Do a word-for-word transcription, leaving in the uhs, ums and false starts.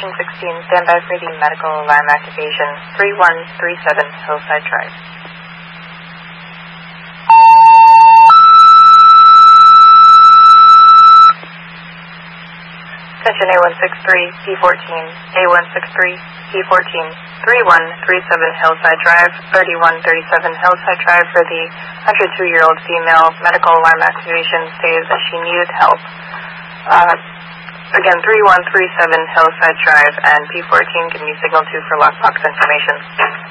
Station sixteen, stand by for the medical alarm activation, three one three seven Hillside Drive. Attention A one six three, P fourteen, A one six three, P fourteen, three one three seven Hillside Drive, thirty-one thirty-seven Hillside Drive for the one hundred two-year-old female. Medical alarm activation states that she needed help. Uh, again, three one three seven Hillside Drive and P fourteen, give me signal two for lockbox information.